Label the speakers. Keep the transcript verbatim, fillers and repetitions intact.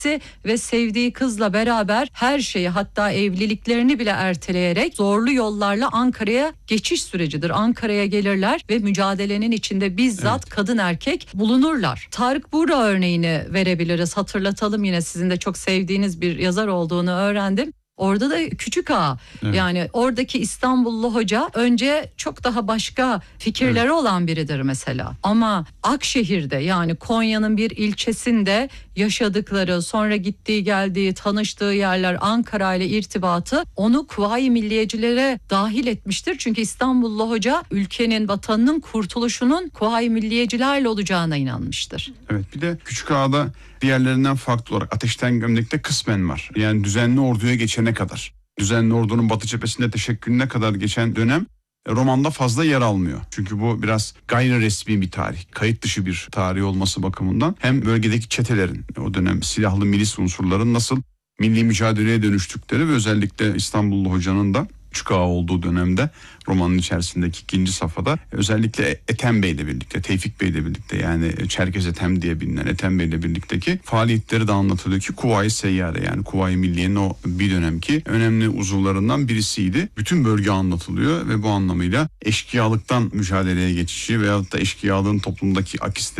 Speaker 1: ve sevdiği kızla beraber her şeyi, hatta evliliklerini bile erteleyerek zorlu yollarla Ankara'ya geçiş sürecidir. Ankara'ya gelirler ve mücadelenin içinde bizzat evet. kadın erkek bulunurlar. Tarık Buğra örneğini verebiliriz. Hatırlatalım, yine sizin de çok sevdiğiniz bir yazar olduğunu öğrendim. Orada da Küçük Ağa, evet. yani oradaki İstanbullu hoca önce çok daha başka fikirleri evet. olan biridir mesela. Ama Akşehir'de, yani Konya'nın bir ilçesinde yaşadıkları, sonra gittiği geldiği, tanıştığı yerler, Ankara ile irtibatı onu Kuvayi Milliyecilere dahil etmiştir. Çünkü İstanbullu hoca ülkenin, vatanının kurtuluşunun Kuvayi Milliyecilerle olacağına inanmıştır.
Speaker 2: Evet, bir de Küçük Ağa'da diğerlerinden farklı olarak ateşten gömlekte kısmen var. Yani düzenli orduya geçene kadar, düzenli ordunun Batı cephesinde teşekkülüne kadar geçen dönem romanda fazla yer almıyor. Çünkü bu biraz gayri resmi bir tarih, kayıt dışı bir tarih olması bakımından hem bölgedeki çetelerin, o dönem silahlı milis unsurların nasıl milli mücadeleye dönüştükleri ve özellikle İstanbullu hocanın da Küçük Ağa olduğu dönemde romanın içerisindeki ikinci safhada özellikle Ethem Bey'le birlikte, Tevfik Bey'le birlikte, yani Çerkez Ethem diye bilinen Ethem Bey'le birlikteki faaliyetleri de anlatılıyor ki Kuvayi Seyyare, yani Kuvayi Milliye'nin o bir dönemki önemli uzuvlarından birisiydi. Bütün bölge anlatılıyor ve bu anlamıyla eşkıyalıktan mücadeleye geçişi veyahut da eşkıyalığın toplumdaki akisleri